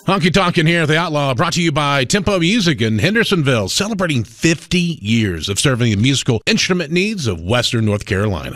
Honky Tonkin' here at the Outlaw, brought to you by Tempo Music in Hendersonville, celebrating 50 years of serving the musical instrument needs of Western North Carolina.